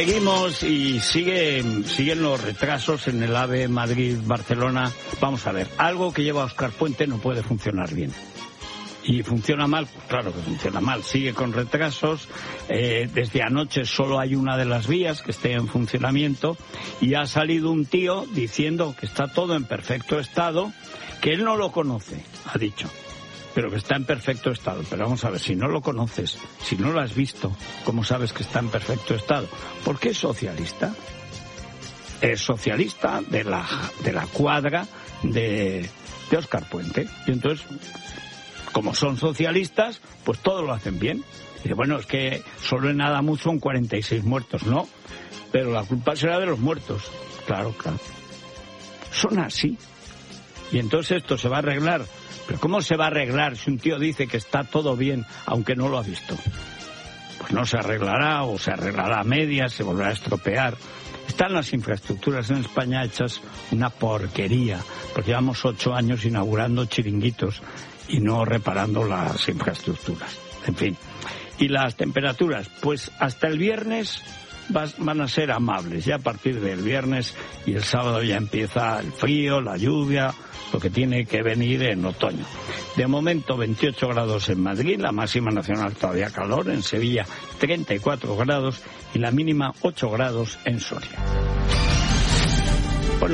Seguimos y siguen los retrasos en el AVE Madrid-Barcelona. Vamos a ver, algo que lleva Óscar Puente no puede funcionar bien. ¿Y funciona mal? Claro que funciona mal. Sigue con retrasos. Desde anoche solo hay una de las vías que esté en funcionamiento y ha salido un tío diciendo que está todo en perfecto estado, que él no lo conoce, ha dicho, pero que está en perfecto estado. Pero vamos a ver, si no lo conoces, si no lo has visto, ¿cómo sabes que está en perfecto estado? Porque es socialista. Es socialista de la cuadra de Óscar Puente. Y entonces, como son socialistas, pues todo lo hacen bien. Dice, bueno, es que solo en Adamuz son 46 muertos, ¿no? Pero la culpa será de los muertos. Claro, claro. Son así. Y entonces esto se va a arreglar. ¿Pero cómo se va a arreglar si un tío dice que está todo bien, aunque no lo ha visto? Pues no se arreglará, o se arreglará a medias, se volverá a estropear. Están las infraestructuras en España hechas una porquería, porque llevamos 8 años inaugurando chiringuitos y no reparando las infraestructuras. En fin. Y las temperaturas, pues hasta el viernes van a ser amables. Ya a partir del viernes y el sábado ya empieza el frío, la lluvia, lo que tiene que venir en otoño. De momento 28 grados en Madrid, la máxima nacional todavía calor, en Sevilla 34 grados y la mínima 8 grados en Soria. Bueno,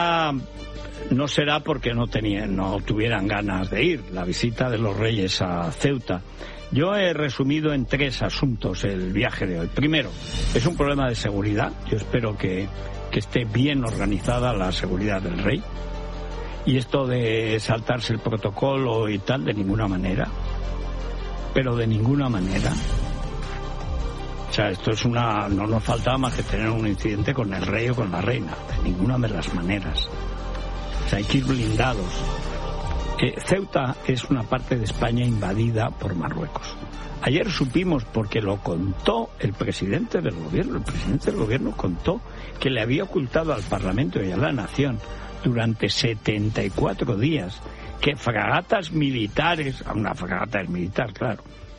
no será porque no tuvieran ganas de ir, la visita de los Reyes a Ceuta. Yo he resumido en 3 asuntos el viaje de hoy. Primero, es un problema de seguridad. Yo espero que esté bien organizada la seguridad del rey. Y esto de saltarse el protocolo y tal, de ninguna manera. Pero de ninguna manera. O sea, esto es no nos faltaba más que tener un incidente con el rey o con la reina. De ninguna de las maneras. O sea, hay que ir blindados. Ceuta es una parte de España invadida por Marruecos. Ayer supimos, porque lo contó el presidente del gobierno. El presidente del gobierno contó que le había ocultado al Parlamento y a la Nación durante 74 días que fragatas militares, una fragata es militar, claro,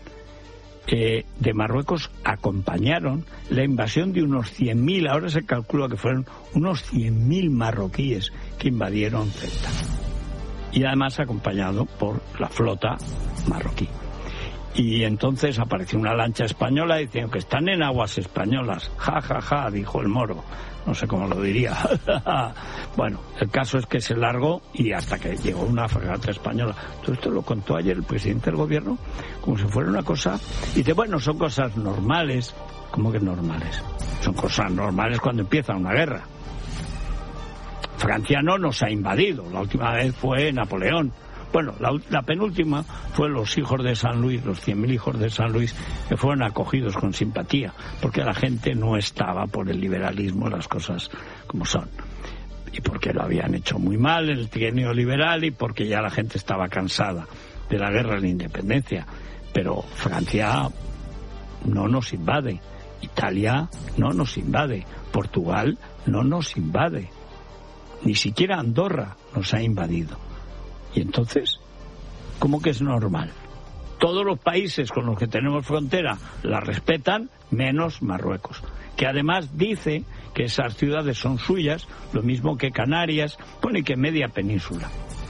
de Marruecos acompañaron la invasión de unos 100.000, ahora se calcula que fueron unos 100.000 marroquíes que invadieron Ceuta. Y además acompañado por la flota marroquí. Y entonces apareció una lancha española diciendo que están en aguas españolas. Ja, ja, ja, dijo el moro. No sé cómo lo diría. Bueno, el caso es que se largó y hasta que llegó una fragata española. Todo esto lo contó ayer el presidente del gobierno como si fuera una cosa. Y dice, bueno, son cosas normales. ¿Cómo que normales? Son cosas normales cuando empieza una guerra. Francia no nos ha invadido. La última vez fue Napoleón. Bueno, la penúltima fue los hijos de San Luis, los 100.000 hijos de San Luis, que fueron acogidos con simpatía, porque la gente no estaba por el liberalismo, las cosas como son. Y porque lo habían hecho muy mal el trienio liberal y porque ya la gente estaba cansada de la guerra de la independencia. Pero Francia no nos invade, Italia no nos invade, Portugal no nos invade, ni siquiera Andorra nos ha invadido. Y entonces, ¿cómo que es normal? Todos los países con los que tenemos frontera la respetan, menos Marruecos, que además dice que esas ciudades son suyas, lo mismo que Canarias, bueno, y que media península.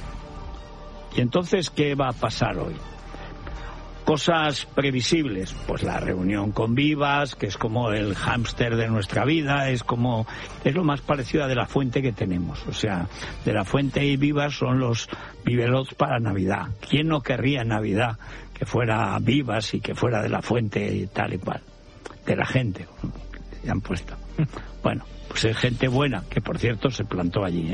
Y entonces, ¿qué va a pasar hoy? Cosas previsibles, pues la reunión con Vivas, que es como el hámster de nuestra vida, es lo más parecido a De la Fuente que tenemos. O sea, De la Fuente y Vivas son los vivelots para Navidad. ¿Quién no querría en Navidad que fuera Vivas y que fuera De la Fuente y tal y cual? De la gente, ya han puesto. Bueno, pues es gente buena, que por cierto se plantó allí,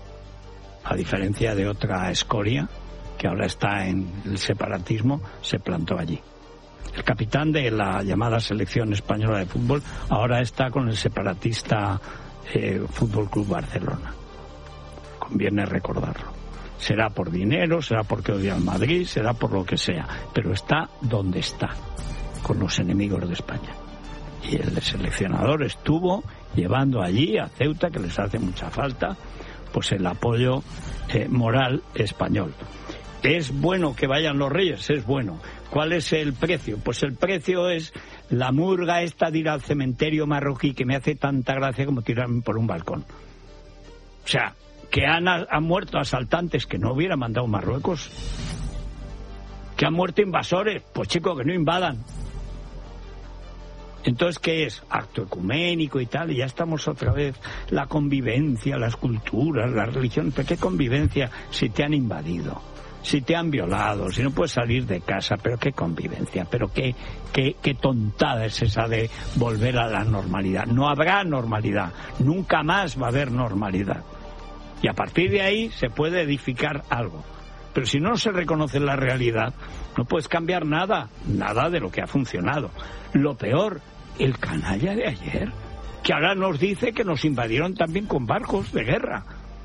a diferencia de otra escoria que ahora está en el separatismo, se plantó allí. El capitán de la llamada selección española de fútbol ahora está con el separatista Fútbol Club Barcelona. Conviene recordarlo. Será por dinero, será porque odia al Madrid, será por lo que sea, pero está donde está, con los enemigos de España. Y el seleccionador estuvo llevando allí a Ceuta, que les hace mucha falta, pues el apoyo moral español. ¿Es bueno que vayan los reyes? Es bueno. ¿Cuál es el precio? Pues el precio es la murga esta de ir al cementerio marroquí, que me hace tanta gracia como tirarme por un balcón. O sea, que han muerto asaltantes que no hubiera mandado Marruecos. Que han muerto invasores, pues chicos, que no invadan. Entonces, ¿qué es? Acto ecuménico y tal, y ya estamos otra vez. La convivencia, las culturas, las religiones. ¿Pero qué convivencia si te han invadido? Si te han violado, si no puedes salir de casa, pero qué convivencia, pero qué tontada es esa de volver a la normalidad. No habrá normalidad, nunca más va a haber normalidad. Y a partir de ahí se puede edificar algo. Pero si no se reconoce la realidad, no puedes cambiar nada de lo que ha funcionado. Lo peor, el canalla de ayer, que ahora nos dice que nos invadieron también con barcos de guerra.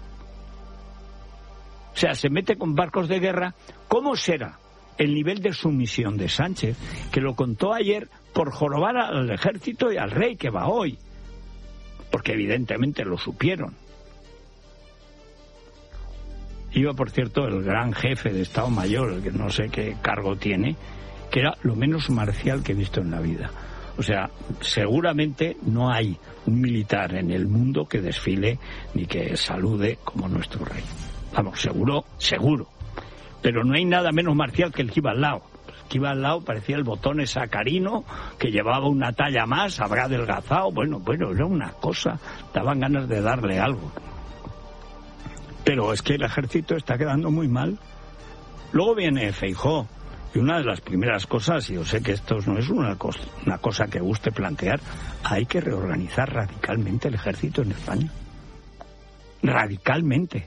O sea, se mete con barcos de guerra. ¿Cómo será el nivel de sumisión de Sánchez, que lo contó ayer por jorobar al ejército y al rey que va hoy? Porque evidentemente lo supieron. Iba, por cierto, el gran jefe de Estado Mayor, el que no sé qué cargo tiene, que era lo menos marcial que he visto en la vida. O sea, seguramente no hay un militar en el mundo que desfile ni que salude como nuestro rey. Vamos, seguro. Pero no hay nada menos marcial que el que iba al lado. El que iba al lado parecía el Botón sacarino, que llevaba una talla más, habrá adelgazado. Bueno, era una cosa, daban ganas de darle algo. Pero es que el ejército está quedando muy mal. Luego viene Feijóo, y una de las primeras cosas, y yo sé que esto no es una cosa que guste plantear, hay que reorganizar radicalmente el ejército en España. Radicalmente.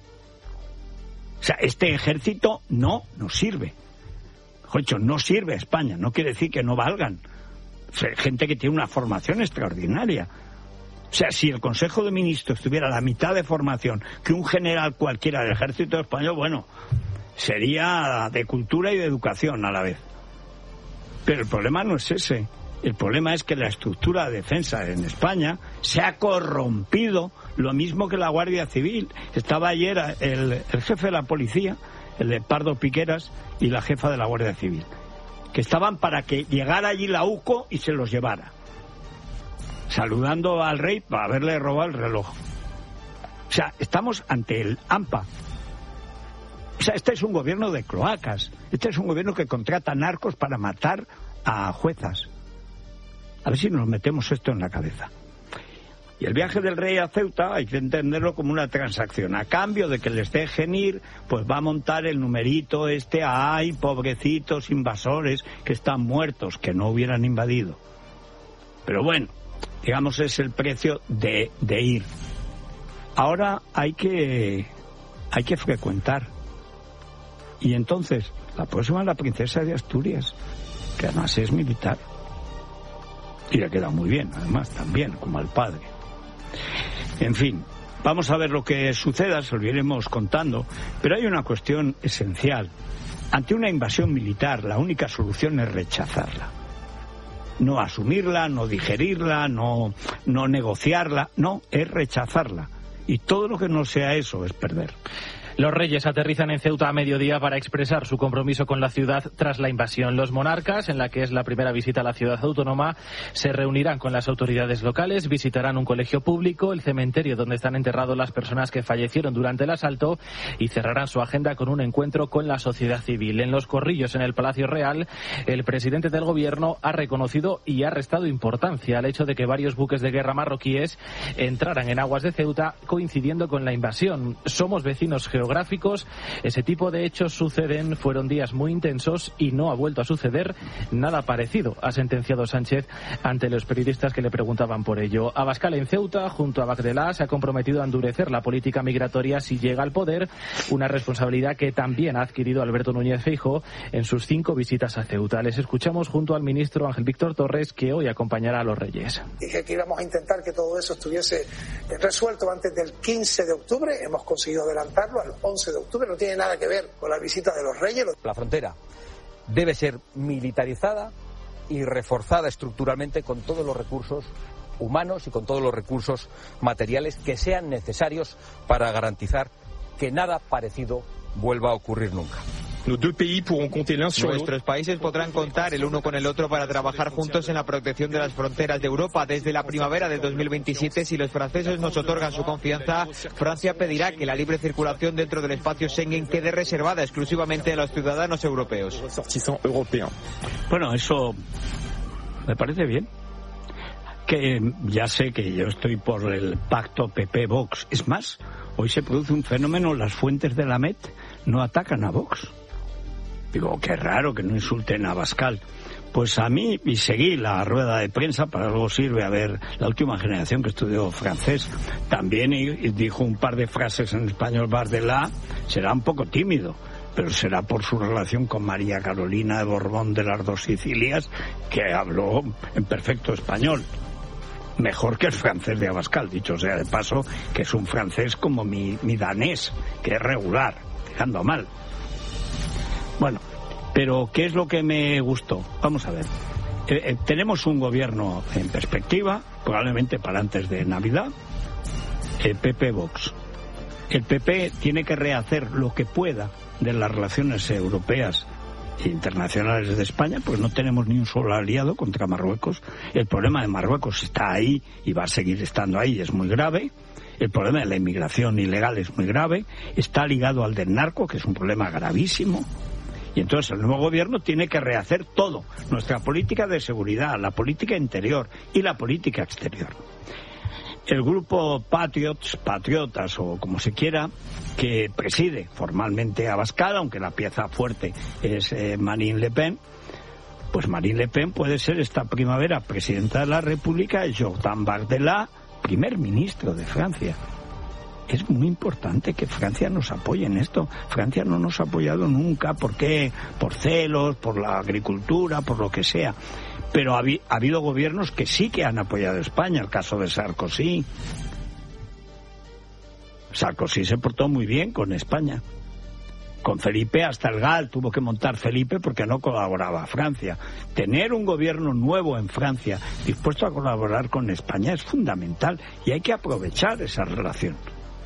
O sea, este ejército no nos sirve. Joder, no sirve a España, no quiere decir que no valgan. O sea, gente que tiene una formación extraordinaria. O sea, si el Consejo de Ministros tuviera la mitad de formación que un general cualquiera del ejército español, bueno, sería de cultura y de educación a la vez. Pero el problema no es ese. El problema es que la estructura de defensa en España se ha corrompido, lo mismo que la Guardia Civil. Estaba ayer el jefe de la policía, el de Pardo Piqueras, y la jefa de la Guardia Civil, que estaban para que llegara allí la UCO y se los llevara, saludando al rey para haberle robado el reloj. O sea, estamos ante el AMPA. O sea, este es un gobierno de cloacas. Este es un gobierno que contrata narcos para matar a juezas. A ver si nos metemos esto en la cabeza. Y el viaje del rey a Ceuta hay que entenderlo como una transacción. A cambio de que les dejen ir, pues va a montar el numerito este. ¡Ay, pobrecitos invasores que están muertos, que no hubieran invadido! Pero bueno, digamos, es el precio de ir. Ahora hay que frecuentar. Y entonces, la próxima es la princesa de Asturias, que además es militar. Y le queda muy bien, además, también, como al padre. En fin, vamos a ver lo que suceda, se lo iremos contando. Pero hay una cuestión esencial. Ante una invasión militar, la única solución es rechazarla. No asumirla, no digerirla, no negociarla, no, es rechazarla. Y todo lo que no sea eso es perder. Los reyes aterrizan en Ceuta a mediodía para expresar su compromiso con la ciudad tras la invasión. Los monarcas, en la que es la primera visita a la ciudad autónoma, se reunirán con las autoridades locales, visitarán un colegio público, el cementerio donde están enterrados las personas que fallecieron durante el asalto y cerrarán su agenda con un encuentro con la sociedad civil. En los corrillos en el Palacio Real, el presidente del gobierno ha reconocido y ha restado importancia al hecho de que varios buques de guerra marroquíes entraran en aguas de Ceuta coincidiendo con la invasión. Somos vecinos geográficos. Ese tipo de hechos suceden, fueron días muy intensos y no ha vuelto a suceder nada parecido, ha sentenciado Sánchez ante los periodistas que le preguntaban por ello. Abascal en Ceuta, junto a Bagdelá, se ha comprometido a endurecer la política migratoria si llega al poder, una responsabilidad que también ha adquirido Alberto Núñez Feijóo en sus 5 visitas a Ceuta. Les escuchamos junto al ministro Ángel Víctor Torres, que hoy acompañará a los reyes. Dije que íbamos a intentar que todo eso estuviese resuelto antes del 15 de octubre, hemos conseguido adelantarlo al 11 de octubre, no tiene nada que ver con la visita de los reyes. La frontera debe ser militarizada y reforzada estructuralmente con todos los recursos humanos y con todos los recursos materiales que sean necesarios para garantizar que nada parecido vuelva a ocurrir nunca. Nuestros países podrán contar el uno con el otro para trabajar juntos en la protección de las fronteras de Europa. Desde la primavera de 2027, si los franceses nos otorgan su confianza, Francia pedirá que la libre circulación dentro del espacio Schengen quede reservada exclusivamente a los ciudadanos europeos. Bueno, eso me parece bien. Que ya sé que yo estoy por el pacto PP-Vox. Es más, hoy se produce un fenómeno, las fuentes de la Met no atacan a Vox. Digo, qué raro que no insulten a Abascal. Pues a mí, y seguí la rueda de prensa, para algo sirve, a ver, la última generación que estudió francés, también dijo un par de frases en español. Bardella será un poco tímido, pero será por su relación con María Carolina de Borbón de las Dos Sicilias, que habló en perfecto español. Mejor que el francés de Abascal, dicho sea de paso, que es un francés como mi danés, que es regular, tirando mal. Bueno, pero ¿qué es lo que me gustó? Vamos a ver. Tenemos un gobierno en perspectiva, probablemente para antes de Navidad, el PP-Vox. El PP tiene que rehacer lo que pueda de las relaciones europeas e internacionales de España, pues no tenemos ni un solo aliado contra Marruecos. El problema de Marruecos está ahí y va a seguir estando ahí, es muy grave. El problema de la inmigración ilegal es muy grave. Está ligado al del narco, que es un problema gravísimo. Y entonces el nuevo gobierno tiene que rehacer todo, nuestra política de seguridad, la política interior y la política exterior. El grupo Patriotas o como se quiera, que preside formalmente Abascal, aunque la pieza fuerte es Marine Le Pen, pues Marine Le Pen puede ser esta primavera presidenta de la República y Jordan Bardella primer ministro de Francia. Es muy importante que Francia nos apoye en esto. Francia no nos ha apoyado nunca. ¿Por qué? Por celos, por la agricultura, por lo que sea. Pero ha habido gobiernos que sí que han apoyado a España. El caso de Sarkozy. Sarkozy se portó muy bien con España. Con Felipe, hasta el GAL tuvo que montar Felipe porque no colaboraba a Francia. Tener un gobierno nuevo en Francia dispuesto a colaborar con España es fundamental y hay que aprovechar esa relación.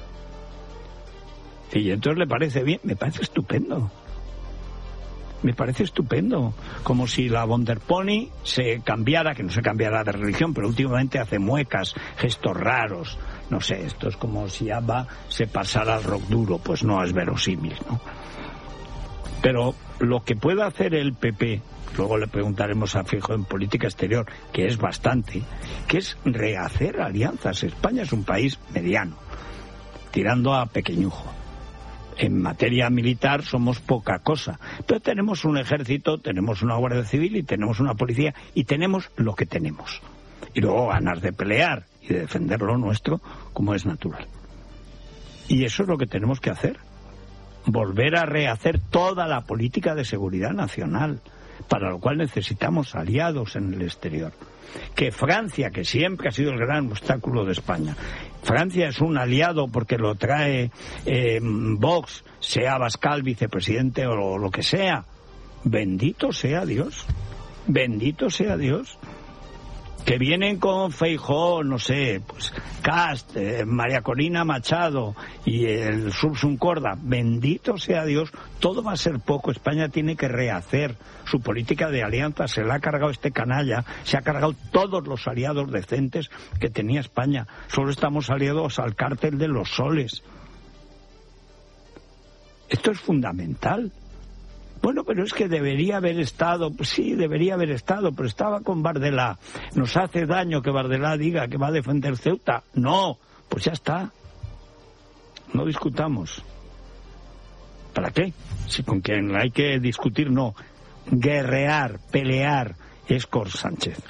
Y entonces le parece bien, me parece estupendo. Me parece estupendo. Como si la von der Pony se cambiara, que no se cambiara de religión, pero últimamente hace muecas, gestos raros. No sé, esto es como si ABBA se pasara al rock duro, pues no es verosímil, ¿no? Pero lo que pueda hacer el PP, luego le preguntaremos a Feijóo en política exterior, que es bastante, que es rehacer alianzas. España es un país mediano, tirando a pequeñujo. En materia militar somos poca cosa, pero tenemos un ejército, tenemos una guardia civil y tenemos una policía y tenemos lo que tenemos. Y luego ganas de pelear y de defender lo nuestro como es natural. Y eso es lo que tenemos que hacer. Volver a rehacer toda la política de seguridad nacional, para lo cual necesitamos aliados en el exterior. Que Francia, que siempre ha sido el gran obstáculo de España, Francia es un aliado porque lo trae Vox, sea Abascal vicepresidente o lo que sea. Bendito sea Dios, bendito sea Dios. Que vienen con Feijóo, no sé, pues Cast, María Corina Machado y el Sursum Corda, bendito sea Dios, todo va a ser poco. España tiene que rehacer su política de alianza, se la ha cargado este canalla, se ha cargado todos los aliados decentes que tenía España, solo estamos aliados al cártel de los soles. Esto es fundamental. Bueno, pero es que debería haber estado, pues sí, debería haber estado, pero estaba con Bardella. ¿Nos hace daño que Bardella diga que va a defender Ceuta? No, pues ya está. No discutamos. ¿Para qué? Si con quien hay que discutir, no. Guerrear, pelear, es Cor Sánchez.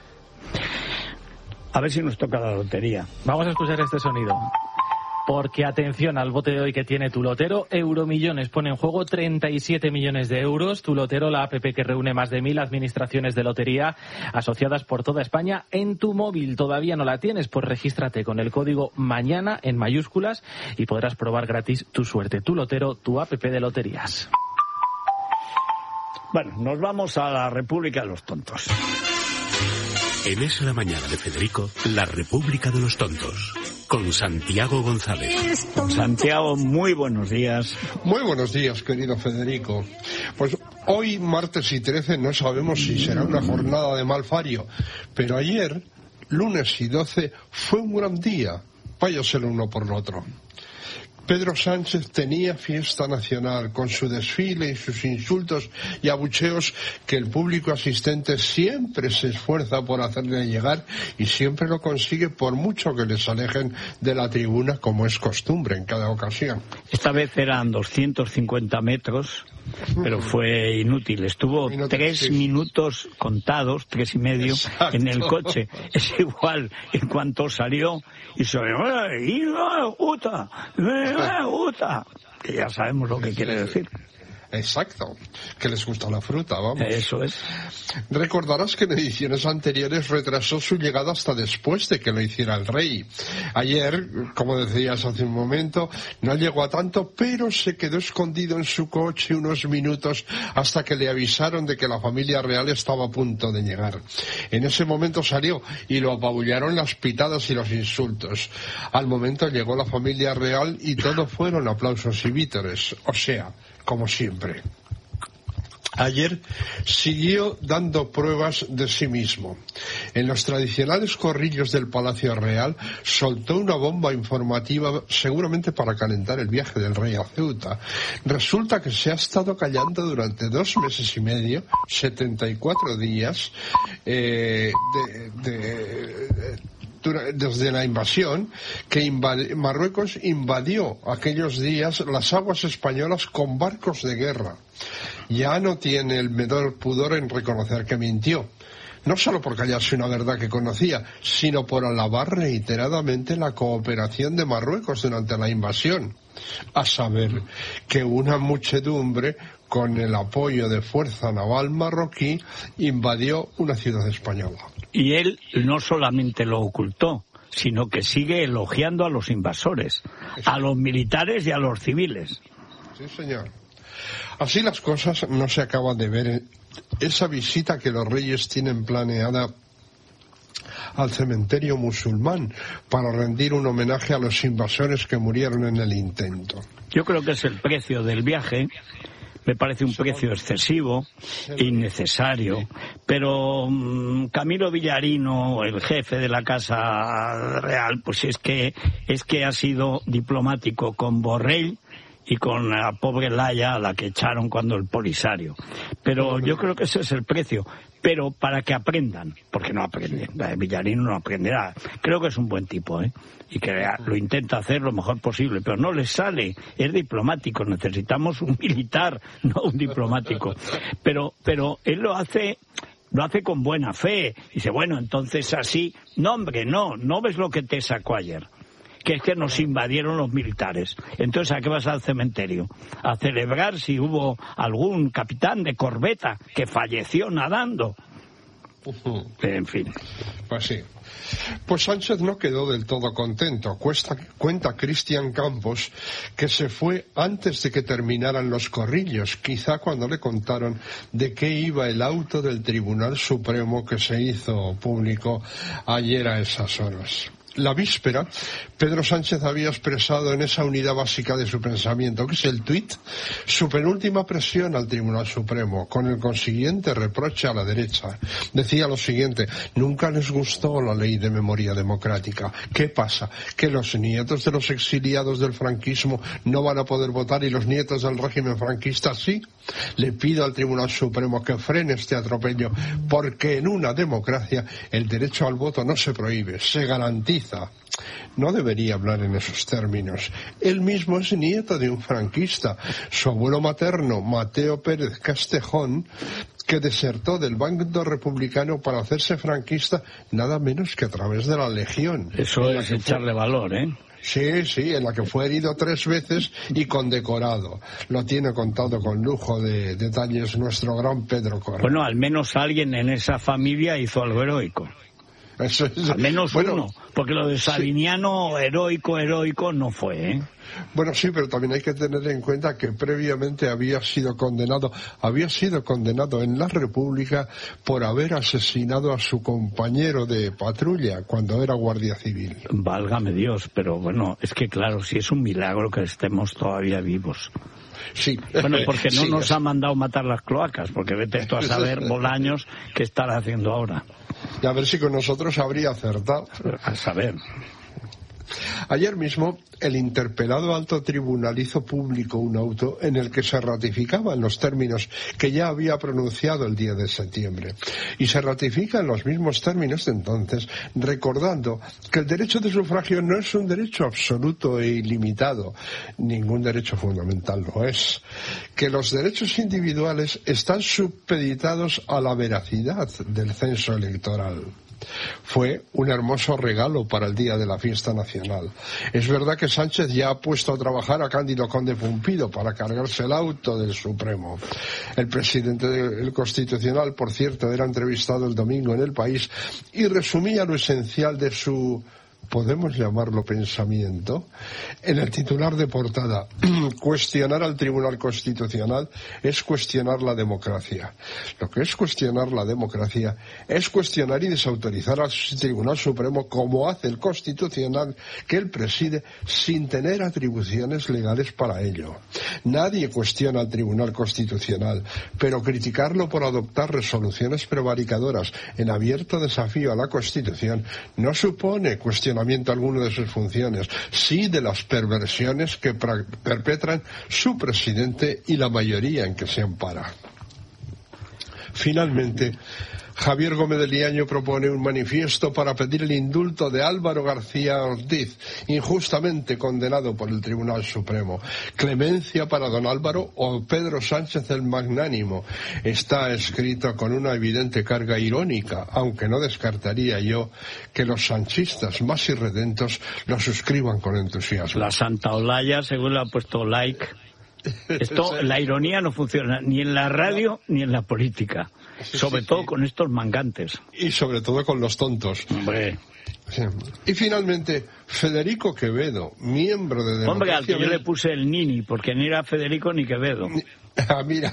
A ver si nos toca la lotería. Vamos a escuchar este sonido. Porque atención al bote de hoy que tiene Tu Lotero. Euromillones pone en juego 37 millones de euros. Tu Lotero, la app que reúne más de 1000 administraciones de lotería asociadas por toda España en tu móvil. ¿Todavía no la tienes? Pues regístrate con el código MAÑANA en mayúsculas y podrás probar gratis tu suerte. Tu Lotero, tu app de loterías. Bueno, nos vamos a la República de los Tontos. En Es la Mañana de Federico, la República de los Tontos. con Santiago González. Santiago, muy buenos días. Muy buenos días, querido Federico. Pues hoy, martes y 13, no sabemos si será una jornada de malfario, pero ayer, lunes y 12, fue un gran día. Váyase el uno por el otro. Pedro Sánchez tenía fiesta nacional con su desfile y sus insultos y abucheos que el público asistente siempre se esfuerza por hacerle llegar y siempre lo consigue por mucho que les alejen de la tribuna, como es costumbre en cada ocasión. Esta vez eran 250 metros, pero fue inútil. Estuvo 3 minutos contados, 3 y medio, exacto, en el coche. Es igual, en cuanto salió y se que ya sabemos lo que quiere decir. Exacto, que les gusta la fruta, vamos. Eso es. Recordarás que en ediciones anteriores retrasó su llegada hasta después de que lo hiciera el rey. Ayer, como decías hace un momento, no llegó a tanto, pero se quedó escondido en su coche unos minutos hasta que le avisaron de que la familia real estaba a punto de llegar. En ese momento salió y lo apabullaron las pitadas y los insultos. Al momento llegó la familia real y todo fueron aplausos y vítores, o sea, como siempre. Ayer siguió dando pruebas de sí mismo. En los tradicionales corrillos del Palacio Real soltó una bomba informativa seguramente para calentar el viaje del rey a Ceuta. Resulta que se ha estado callando durante 2 meses y medio, 74 días, desde la invasión, que Marruecos invadió aquellos días las aguas españolas con barcos de guerra. Ya no tiene el menor pudor en reconocer que mintió, no solo por callarse una verdad que conocía, sino por alabar reiteradamente la cooperación de Marruecos durante la invasión, a saber que una muchedumbre con el apoyo de fuerza naval marroquí invadió una ciudad española. Y él no solamente lo ocultó, sino que sigue elogiando a los invasores, a los militares y a los civiles. Sí, señor. Así las cosas no se acaban de ver. Esa visita que los reyes tienen planeada al cementerio musulmán para rendir un homenaje a los invasores que murieron en el intento. Yo creo que es el precio del viaje. Me parece un precio excesivo, innecesario, pero Camilo Villarino, el jefe de la Casa Real, pues es que ha sido diplomático con Borrell y con la pobre Laya, a la que echaron cuando el Polisario. Pero yo creo que ese es el precio. Pero para que aprendan, porque no aprenden. Villarino no aprenderá. Creo que es un buen tipo, y que lo intenta hacer lo mejor posible, pero no le sale. Es diplomático. Necesitamos un militar, no un diplomático. Pero él lo hace con buena fe. Dice, bueno, entonces así. No, hombre, no ves lo que te sacó ayer. Que es que nos invadieron los militares. Entonces, ¿a qué vas al cementerio? ¿A celebrar si hubo algún capitán de corbeta que falleció nadando? En fin. Pues sí. Pues Sánchez no quedó del todo contento. Cuenta Cristian Campos que se fue antes de que terminaran los corrillos, quizá cuando le contaron de qué iba el auto del Tribunal Supremo que se hizo público ayer a esas horas. La víspera, Pedro Sánchez había expresado en esa unidad básica de su pensamiento, que es el tuit, su penúltima presión al Tribunal Supremo, con el consiguiente reproche a la derecha. Decía lo siguiente: nunca les gustó la ley de memoria democrática. ¿Qué pasa? ¿Que los nietos de los exiliados del franquismo no van a poder votar y los nietos del régimen franquista sí? Le pido al Tribunal Supremo que frene este atropello, porque en una democracia el derecho al voto no se prohíbe, se garantiza. No debería hablar en esos términos. Él mismo es nieto de un franquista. Su abuelo materno, Mateo Pérez Castejón, que desertó del bando republicano para hacerse franquista, nada menos que a través de la Legión. Eso es echarle valor, Sí, en la que fue herido 3 veces y condecorado. Lo tiene contado con lujo de detalles nuestro gran Pedro Correa. Bueno, al menos alguien en esa familia hizo algo heroico. Eso es, al menos uno, porque lo de Saviniano, sí, heroico no fue, ¿eh? Bueno, sí, pero también hay que tener en cuenta que previamente había sido condenado en la República por haber asesinado a su compañero de patrulla cuando era guardia civil. Válgame Dios, pero bueno, es que claro, sí es un milagro que estemos todavía vivos. Sí. Bueno, porque no nos ha mandado matar las cloacas, porque vete tú a saber, Bolaños, qué estará haciendo ahora. Y a ver si con nosotros habría acertado. A saber. Ayer mismo, el interpelado alto tribunal hizo público un auto en el que se ratificaban los términos que ya había pronunciado el 10 de septiembre. Y se ratifica en los mismos términos de entonces, recordando que el derecho de sufragio no es un derecho absoluto e ilimitado. Ningún derecho fundamental lo es. Que los derechos individuales están supeditados a la veracidad del censo electoral. Fue un hermoso regalo para el día de la fiesta nacional. Es verdad que Sánchez ya ha puesto a trabajar a Cándido Conde Pumpido para cargarse el auto del Supremo. El presidente del Constitucional, por cierto, era entrevistado el domingo en El País y resumía lo esencial de su, ¿podemos llamarlo pensamiento? En el titular de portada, cuestionar al Tribunal Constitucional es cuestionar la democracia. Lo que es cuestionar la democracia es cuestionar y desautorizar al Tribunal Supremo como hace el Constitucional que él preside sin tener atribuciones legales para ello. Nadie cuestiona al Tribunal Constitucional, pero criticarlo por adoptar resoluciones prevaricadoras en abierto desafío a la Constitución no supone cuestionamiento alguno de sus funciones, sí de las perversiones que perpetran su presidente y la mayoría en que se ampara. Finalmente, Javier Gómez de Liaño propone un manifiesto para pedir el indulto de Álvaro García Ortiz, injustamente condenado por el Tribunal Supremo. Clemencia para don Álvaro o Pedro Sánchez el Magnánimo. Está escrito con una evidente carga irónica, aunque no descartaría yo que los sanchistas más irredentos lo suscriban con entusiasmo. La Santa Olaya, según le ha puesto like. Esto, la ironía no funciona ni en la radio ni en la política. Sobre todo con estos mangantes. Y sobre todo con los tontos. Hombre. Sí. Y finalmente, Federico Quevedo, miembro de Democracia... Hombre, al que yo le puse el Nini, porque ni era Federico ni Quevedo. Ah, mira.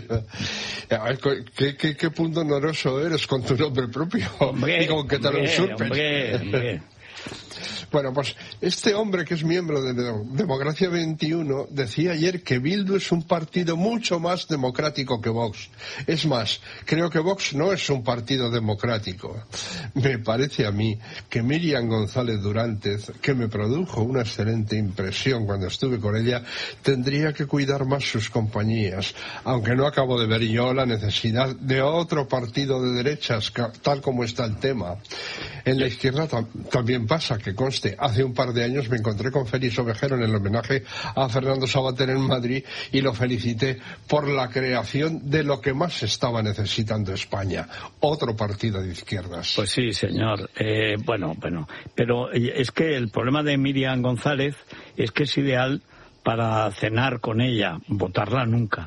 ¿Qué punto honoroso eres con tu nombre propio. Hombre, y con que te lo usurpen. Hombre. Bueno, pues este hombre que es miembro de Democracia 21 decía ayer que Bildu es un partido mucho más democrático que Vox. Es más, creo que Vox no es un partido democrático. Me parece a mí que Miriam González Durántes, que me produjo una excelente impresión cuando estuve con ella, tendría que cuidar más sus compañías, aunque no acabo de ver yo la necesidad de otro partido de derechas, tal como está el tema. En la izquierda también pasa, que conste, hace un par de años me encontré con Félix Ovejero en el homenaje a Fernando Savater en Madrid y lo felicité por la creación de lo que más estaba necesitando España, otro partido de izquierdas. Pues sí, señor. Bueno, pero es que el problema de Miriam González es que es ideal para cenar con ella, votarla nunca.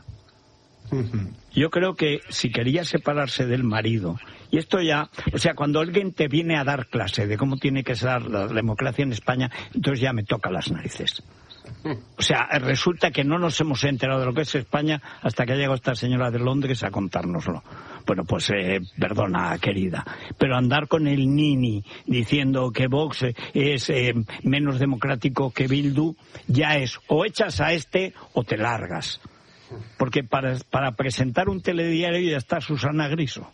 Yo creo que si quería separarse del marido, y esto ya, o sea, cuando alguien te viene a dar clase de cómo tiene que ser la democracia en España, entonces ya me toca las narices. O sea, resulta que no nos hemos enterado de lo que es España hasta que ha llegado esta señora de Londres a contárnoslo. Bueno, pues perdona, querida, pero andar con el Nini diciendo que Vox es menos democrático que Bildu, ya es o echas a este o te largas. Porque para presentar un telediario ya está Susana Griso.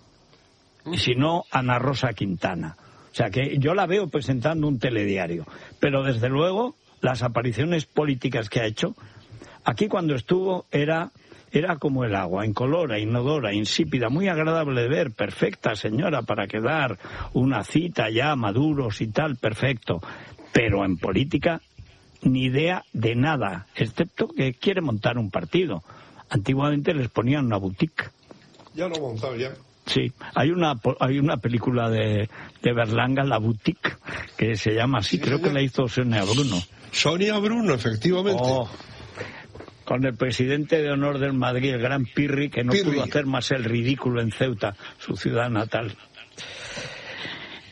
Y si no, Ana Rosa Quintana. O sea que yo la veo presentando un telediario. Pero desde luego, las apariciones políticas que ha hecho, aquí cuando estuvo era como el agua, incolora, inodora, insípida, muy agradable de ver, perfecta señora para quedar una cita ya, maduros y tal, perfecto. Pero en política, ni idea de nada, excepto que quiere montar un partido. Antiguamente les ponían una boutique. Ya lo he montado ya. Sí, hay una película de Berlanga, La Boutique, que se llama así, sí, creo que la hizo Sonia Bruno. Sonia Bruno, efectivamente. Oh, con el presidente de honor del Madrid, el gran Pirri, que no pudo hacer más el ridículo en Ceuta, su ciudad natal.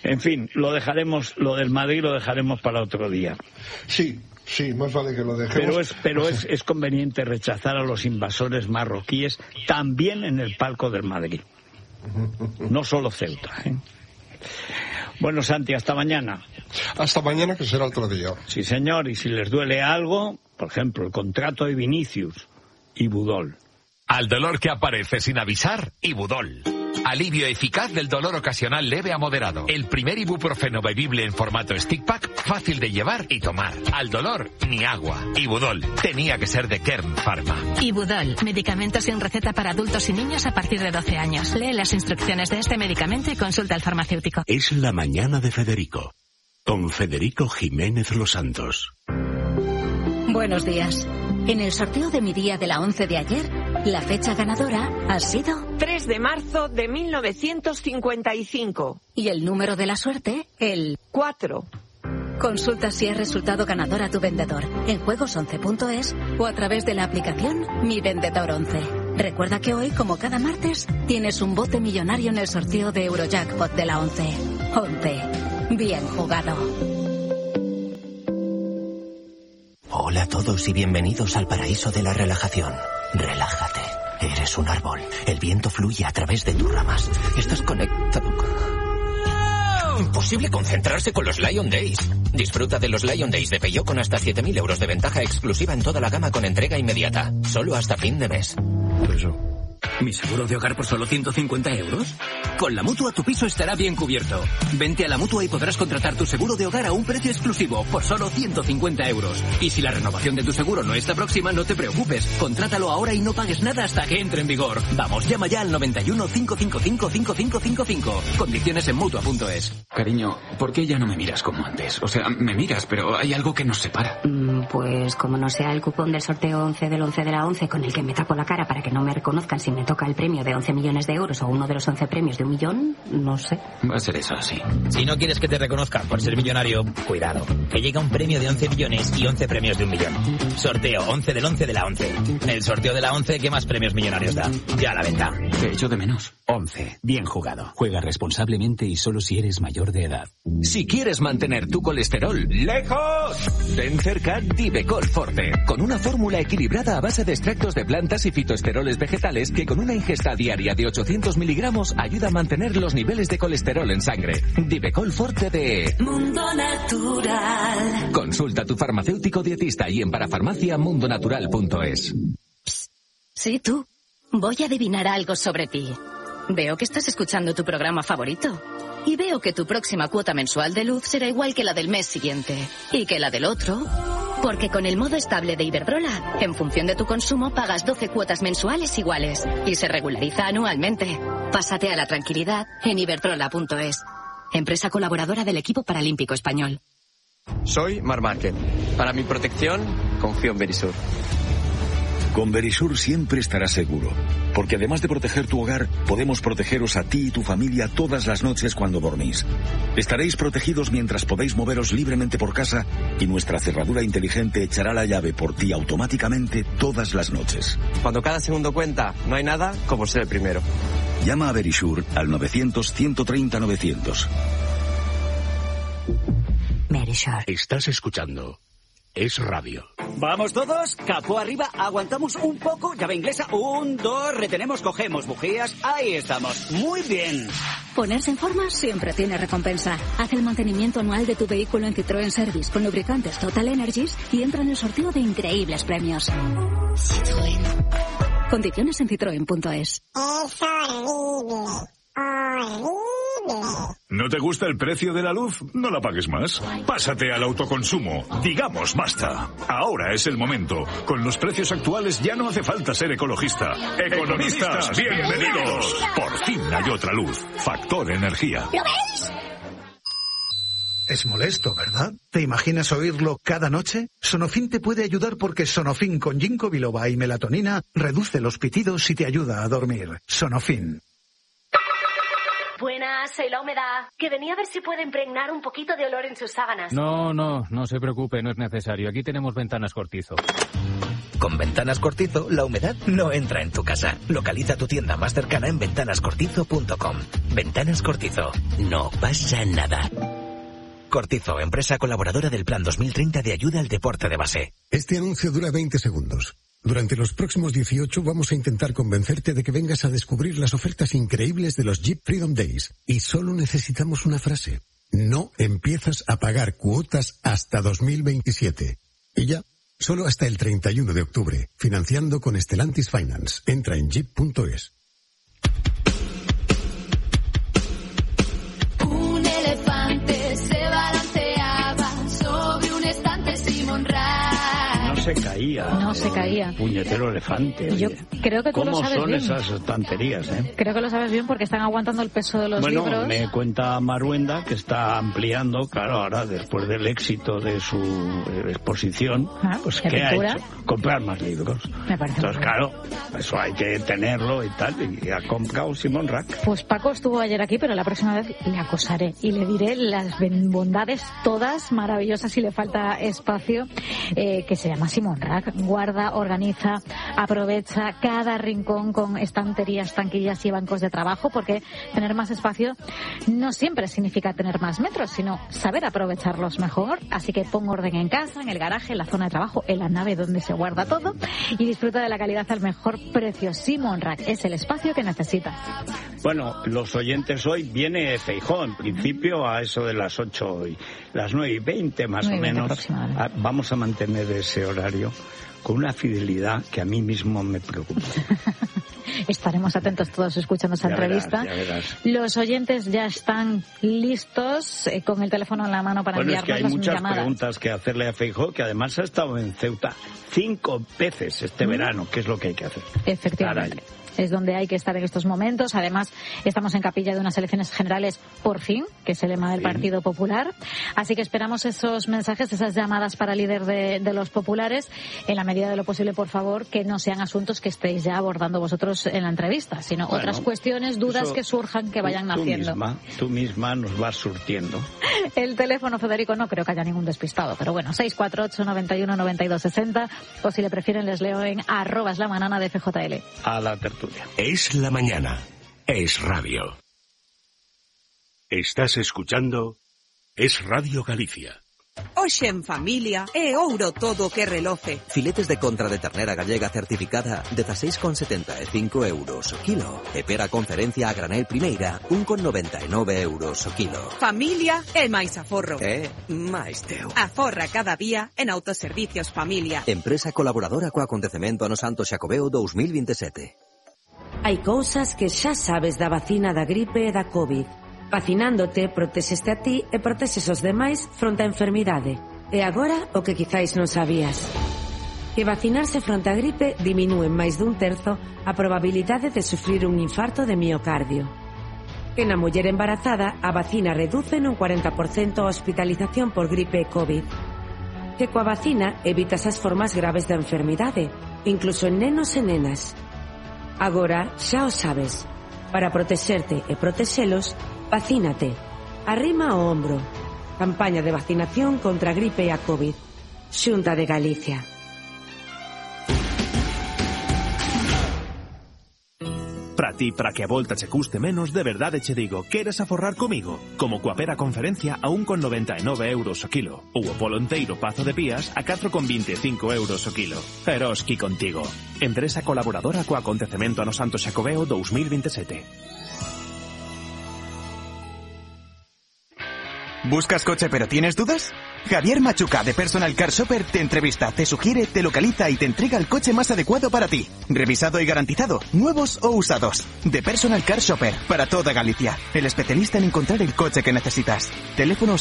En fin, lo del Madrid lo dejaremos para otro día. Sí, más vale que lo dejemos. Pero es conveniente rechazar a los invasores marroquíes también en el palco del Madrid. No solo Ceuta, ¿eh? Bueno, Santi, hasta mañana. Hasta mañana, que será otro día. Sí, señor, y si les duele algo, por ejemplo, el contrato de Vinicius, Ibudol. Al dolor que aparece sin avisar, Ibudol. Alivio eficaz del dolor ocasional leve a moderado. El primer ibuprofeno bebible en formato stick pack, fácil de llevar y tomar. Al dolor, ni agua. Ibudol. Tenía que ser de Kern Pharma. Ibudol. Medicamento sin receta para adultos y niños a partir de 12 años. Lee las instrucciones de este medicamento y consulta al farmacéutico. Es la mañana de Federico. Con Federico Jiménez Los Santos. Buenos días. En el sorteo de mi día de la 11 de ayer, la fecha ganadora ha sido 3 de marzo de 1955. Y el número de la suerte, el 4. Consulta si has resultado ganador a tu vendedor en juegos11.es o a través de la aplicación Mi Vendedor 11. Recuerda que hoy, como cada martes, tienes un bote millonario en el sorteo de Eurojackpot de la 11. 11. Bien jugado. Hola a todos y bienvenidos al paraíso de la relajación. Relájate. Eres un árbol. El viento fluye a través de tus ramas. Estás conectado con... Imposible concentrarse con los Lion Days. Disfruta de los Lion Days de Peugeot con hasta 7.000 euros de ventaja exclusiva en toda la gama con entrega inmediata. Solo hasta fin de mes. ¿Mi seguro de hogar por solo 150 euros? Con la Mutua tu piso estará bien cubierto. Vente a la Mutua y podrás contratar tu seguro de hogar a un precio exclusivo por solo 150 euros. Y si la renovación de tu seguro no está próxima, no te preocupes. Contrátalo ahora y no pagues nada hasta que entre en vigor. Vamos, llama ya al 91 555 5555. Condiciones en Mutua.es. Cariño, ¿por qué ya no me miras como antes? O sea, me miras, pero hay algo que nos separa. Pues como no sea el cupón del sorteo 11 del 11 de la 11 con el que me tapo la cara para que no me reconozcan si me toca el premio de 11 millones de euros o uno de los 11 premios de 1 millón, no sé. Va a ser eso, sí. Si no quieres que te reconozcan por ser millonario, cuidado, que llega un premio de 11 millones y 11 premios de 1 millón. Sorteo 11 del 11 de la 11. El sorteo de la 11, ¿qué más premios millonarios da? Ya a la venta. Te echo de menos. 11. Bien jugado. Juega responsablemente y solo si eres mayor de edad. Si quieres mantener tu colesterol lejos, ten cerca Divecol Forte, con una fórmula equilibrada a base de extractos de plantas y fitoesteroles vegetales que con una ingesta diaria de 800 miligramos ayuda a mantener los niveles de colesterol en sangre. Divecol Forte de Mundo Natural. Consulta a tu farmacéutico dietista y en parafarmaciamundonatural.es. Sí, tú. Voy a adivinar algo sobre ti. Veo que estás escuchando tu programa favorito. Y veo que tu próxima cuota mensual de luz será igual que la del mes siguiente. Y que la del otro. Porque con el modo estable de Iberdrola, en función de tu consumo, pagas 12 cuotas mensuales iguales. Y se regulariza anualmente. Pásate a la tranquilidad en iberdrola.es. Empresa colaboradora del equipo paralímpico español. Soy Marc Márquez. Para mi protección, confío en Verisur. Con Verisur siempre estarás seguro, porque además de proteger tu hogar, podemos protegeros a ti y tu familia todas las noches cuando dormís. Estaréis protegidos mientras podéis moveros libremente por casa y nuestra cerradura inteligente echará la llave por ti automáticamente todas las noches. Cuando cada segundo cuenta, no hay nada como ser el primero. Llama a Verisur al 900-130-900. Verisur. Estás escuchando Es Radio. ¿Vamos todos? Capó arriba, aguantamos un poco, llave inglesa, 1, 2, retenemos, cogemos bujías, ahí estamos, muy bien. Ponerse en forma siempre tiene recompensa. Haz el mantenimiento anual de tu vehículo en Citroën Service con lubricantes Total Energies y entra en el sorteo de increíbles premios. Citroën. Condiciones en citroen.es. Es horrible. ¿No te gusta el precio de la luz? No la pagues más. Pásate al autoconsumo. Digamos basta. Ahora es el momento. Con los precios actuales ya no hace falta ser ecologista. ¡Economistas, bienvenidos! Por fin hay otra luz. Factor Energía. ¿Lo veis? Es molesto, ¿verdad? ¿Te imaginas oírlo cada noche? Sonofin te puede ayudar porque Sonofin con ginkgo biloba y melatonina reduce los pitidos y te ayuda a dormir. Sonofin. Buenas, soy La Humedad, que venía a ver si puede impregnar un poquito de olor en sus sábanas. No se preocupe, no es necesario. Aquí tenemos Ventanas Cortizo. Con Ventanas Cortizo, la humedad no entra en tu casa. Localiza tu tienda más cercana en ventanascortizo.com. Ventanas Cortizo. No pasa nada. Cortizo, empresa colaboradora del Plan 2030 de ayuda al deporte de base. Este anuncio dura 20 segundos. Durante los próximos 18 vamos a intentar convencerte de que vengas a descubrir las ofertas increíbles de los Jeep Freedom Days. Y solo necesitamos una frase. No empiezas a pagar cuotas hasta 2027. Y ya, solo hasta el 31 de octubre. Financiando con Stellantis Finance. Entra en jeep.es. Un elefante se balanceaba sobre un estante Simon Rack. No se caía. Puñetero elefante. Yo creo que tú lo sabes bien. ¿Cómo son esas estanterías, Creo que lo sabes bien porque están aguantando el peso de los libros. Bueno, me cuenta Maruenda que está ampliando, claro, ahora después del éxito de su exposición, pues ¿qué ha hecho? Comprar más libros. Me parece. Entonces, claro, eso hay que tenerlo y tal, y ha comprado Simon Rack. Pues Paco estuvo ayer aquí, pero la próxima vez le acosaré y le diré las bondades todas maravillosas, y le falta espacio, que se llama Simon Rack. Guarda, organiza, aprovecha cada rincón con estanterías, tanquillas y bancos de trabajo, porque tener más espacio no siempre significa tener más metros, sino saber aprovecharlos mejor. Así que pon orden en casa, en el garaje, en la zona de trabajo, en la nave donde se guarda todo, y disfruta de la calidad al mejor precio. Simon Rack es el espacio que necesitas. Bueno, los oyentes, hoy viene Feijóo, en principio a eso de las 8 y las 9:20 más o menos. Vamos a mantener ese horario con una fidelidad que a mí mismo me preocupa. Estaremos atentos todos escuchando esa entrevista. Ya verás. Los oyentes ya están listos, con el teléfono en la mano para enviarnos las llamadas. Hay muchas preguntas que hacerle a Feijóo, que además ha estado en Ceuta 5 veces este verano, que es lo que hay que hacer. Efectivamente. Caray. Es donde hay que estar en estos momentos. Además, estamos en capilla de unas elecciones generales por fin, que es el lema del Partido Popular. Así que esperamos esos mensajes, esas llamadas para líder de los populares. En la medida de lo posible, por favor, que no sean asuntos que estéis ya abordando vosotros en la entrevista, sino otras cuestiones, dudas que surjan, que vayan naciendo. Tú misma nos vas surtiendo. El teléfono, Federico, no creo que haya ningún despistado, pero bueno, 648 91 92 60, o si le prefieren les leo en @lamanana de FJL. A la tertulia. Es la mañana. Es radio. Estás escuchando Es Radio Galicia. Hoxe en familia é ouro todo que reloce. Filetes de contra de ternera gallega certificada 16,75 euros o kilo. E pera conferencia a granel primeira 1,99 euros o kilo. Familia é máis aforro. Máis teu. Aforra cada día en Autoservicios Familia. Empresa colaboradora co acontecemento no Santo Xacobeo 2027. Hai cousas que xa sabes da vacina da gripe e da COVID. Vacinándote, protexeste a ti e protexes os demais fronte á enfermidade. E agora, o que quizáis non sabías. Que vacinarse fronte á gripe diminúe en máis dun terzo a probabilidade de sufrir un infarto de miocardio. Que na muller embarazada, a vacina reduce nun 40% a hospitalización por gripe e COVID. Que coa vacina evitas as formas graves da enfermidade, incluso en nenos e nenas. Agora xa o sabes. Para protexerte e protexelos, vacínate. Arrima o hombro. Campaña de vacinación contra a gripe e a COVID. Xunta de Galicia. Para ti, para que a volta che custe menos, de verdade che digo, queres aforrar comigo? Como coa pera conferencia a 1,99 euros o kilo. Ou o polo enteiro Pazo de Pías a 4,25 euros o kilo. Eroski contigo. Empresa colaboradora co acontecemento a no Santo Xacobeo 2027. ¿Buscas coche pero tienes dudas? Javier Machuca de Personal Car Shopper te entrevista, te sugiere, te localiza y te entrega el coche más adecuado para ti. Revisado y garantizado, nuevos o usados. De Personal Car Shopper, para toda Galicia. El especialista en encontrar el coche que necesitas. Teléfono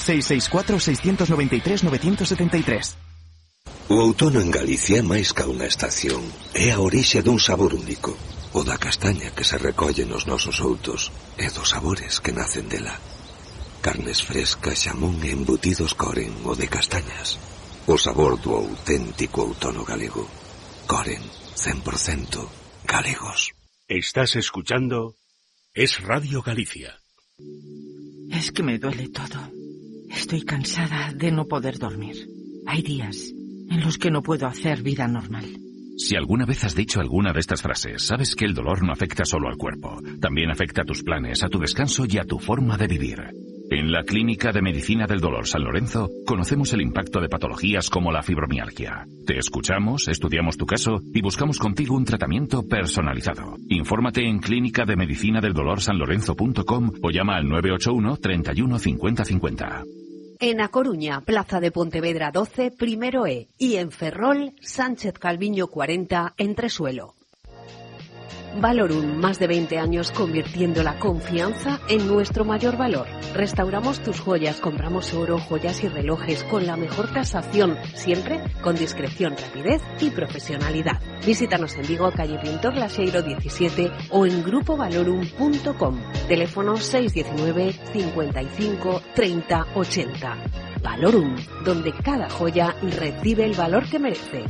664-693-973. O outono en Galicia é máis ca unha estación. É a orixe dun sabor único. O da castaña que se recolle nos nosos outos e dos sabores que nacen dela. Carnes frescas, xamón e embutidos Coren, o de castañas. O sabor do auténtico outono galego. Coren, 100% galegos. Estás escuchando Es Radio Galicia. Es que me duele todo. Estoy cansada de no poder dormir. Hay días en los que no puedo hacer vida normal. Si alguna vez has dicho alguna de estas frases, sabes que el dolor no afecta solo al cuerpo. También afecta a tus planes, a tu descanso y a tu forma de vivir. En la Clínica de Medicina del Dolor San Lorenzo conocemos el impacto de patologías como la fibromialgia. Te escuchamos, estudiamos tu caso y buscamos contigo un tratamiento personalizado. Infórmate en clinicadeMedicinaDelDolorSanLorenzo.com o llama al 981 31 50 50. En A Coruña, Plaza de Pontevedra 12, primero E. Y en Ferrol, Sánchez Calviño 40, Entresuelo. Valorum, más de 20 años convirtiendo la confianza en nuestro mayor valor. Restauramos tus joyas, compramos oro, joyas y relojes con la mejor tasación, siempre con discreción, rapidez y profesionalidad. Visítanos en Vigo, calle Pintor Laseiro 17 o en grupovalorum.com. Teléfono 619 55 30 80. Valorum, donde cada joya recibe el valor que merece.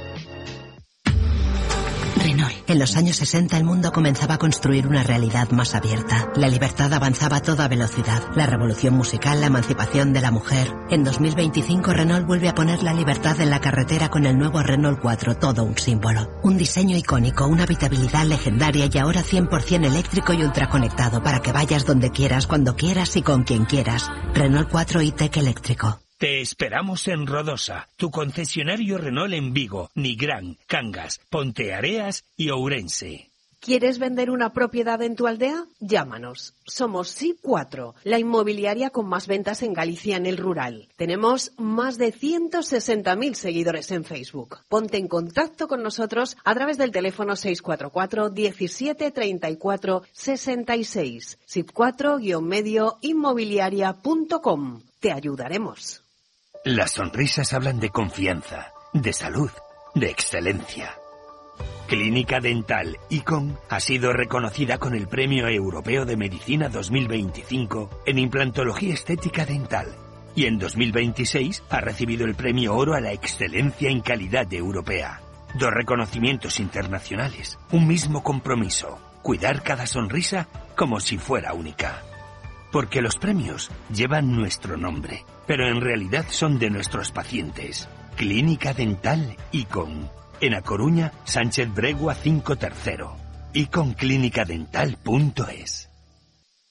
Renault. En los años 60 el mundo comenzaba a construir una realidad más abierta. La libertad avanzaba a toda velocidad. La revolución musical, la emancipación de la mujer. En 2025 Renault vuelve a poner la libertad en la carretera con el nuevo Renault 4, todo un símbolo. Un diseño icónico, una habitabilidad legendaria y ahora 100% eléctrico y ultraconectado para que vayas donde quieras, cuando quieras y con quien quieras. Renault 4 e-Tech eléctrico. Te esperamos en Rodosa, tu concesionario Renault en Vigo, Nigrán, Cangas, Ponteareas y Ourense. ¿Quieres vender una propiedad en tu aldea? Llámanos. Somos SI4, la inmobiliaria con más ventas en Galicia en el rural. Tenemos más de 160.000 seguidores en Facebook. Ponte en contacto con nosotros a través del teléfono 644 17 34 66. SIP4-medio inmobiliaria.com. Te ayudaremos. Las sonrisas hablan de confianza, de salud, de excelencia. Clínica Dental ICON ha sido reconocida con el Premio Europeo de Medicina 2025 en implantología estética dental y en 2026 ha recibido el Premio Oro a la Excelencia en Calidad Europea. 2 reconocimientos internacionales, un mismo compromiso, cuidar cada sonrisa como si fuera única. Porque los premios llevan nuestro nombre, pero en realidad son de nuestros pacientes. Clínica Dental ICON. En A Coruña, Sánchez Bregua 5 tercero. ICONclinicadental.es.